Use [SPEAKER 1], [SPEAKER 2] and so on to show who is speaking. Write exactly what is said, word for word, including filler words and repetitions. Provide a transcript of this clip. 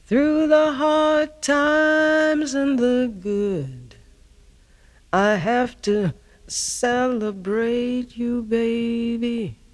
[SPEAKER 1] Through the hard times and the good, I have to celebrate you, baby.